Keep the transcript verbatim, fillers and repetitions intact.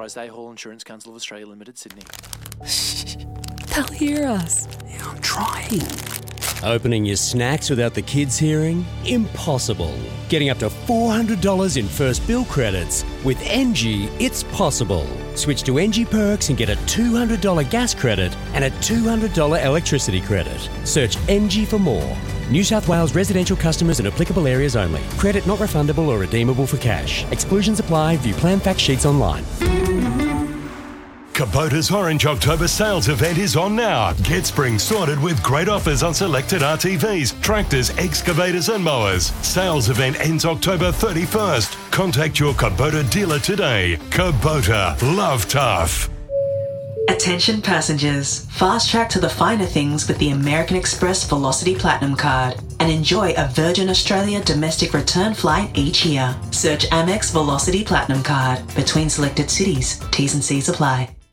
Authorised A-Hall Insurance Council of Australia Limited, Sydney. They'll hear us. Yeah, I'm trying. Opening your snacks without the kids hearing? Impossible. Getting up to four hundred dollars in first bill credits. With N G, it's possible. Switch to N G Perks and get a two hundred dollars gas credit and a two hundred dollars electricity credit. Search N G for more. New South Wales residential customers in applicable areas only. Credit not refundable or redeemable for cash. Exclusions apply. View plan fact sheets online. Kubota's Orange October sales event is on now. Get spring sorted with great offers on selected R T Vs, tractors, excavators and mowers. Sales event ends October thirty-first. Contact your Kubota dealer today. Kubota, love tough. Attention passengers, fast track to the finer things with the American Express Velocity Platinum Card and enjoy a Virgin Australia domestic return flight each year. Search Amex Velocity Platinum Card. Between selected cities, T's and C's apply.